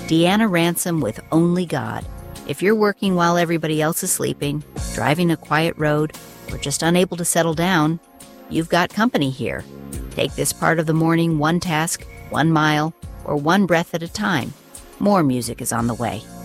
Deanna Ransom with Only God. If you're working while everybody else is sleeping, driving a quiet road, or just unable to settle down, you've got company here. Take this part of the morning one task, 1 mile, or one breath at a time. More music is on the way.